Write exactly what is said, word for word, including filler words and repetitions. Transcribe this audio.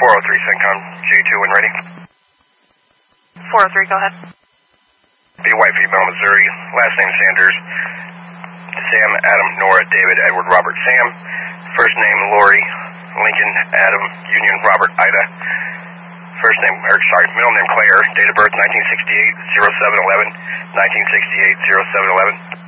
four oh three CENTCOM, J two when ready. four oh three, go ahead. Be white female, Missouri. Last name Sanders. Sam, Adam, Nora, David, Edward, Robert, Sam. First name Lori, Lincoln, Adam, Union, Robert, Ida. First name, or sorry, middle name Claire. Date of birth nineteen sixty-eight, oh seven eleven. nineteen sixty-eight, oh seven eleven.